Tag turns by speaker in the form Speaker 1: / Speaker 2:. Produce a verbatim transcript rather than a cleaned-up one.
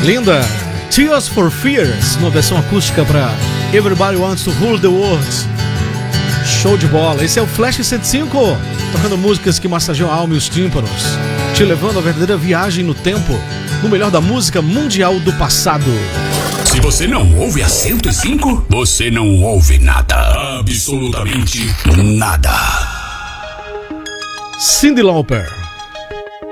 Speaker 1: Linda, Tears for Fears, uma versão acústica para Everybody Wants to Rule the World. Show de bola. Esse é o Flash cento e cinco, tocando músicas que massageiam a alma e os tímpanos, te levando a verdadeira viagem no tempo, no melhor da música mundial do passado.
Speaker 2: Se você não ouve a cento e cinco, você não ouve nada. Absolutamente nada.
Speaker 1: Cyndi Lauper.